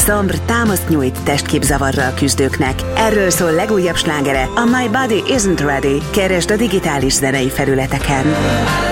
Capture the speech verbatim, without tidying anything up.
Szombr támaszt nyújt testképzavarral küzdőknek. Erről szól legújabb slágere, a My Body Isn't Ready. Keresd a digitális zenei felületeken.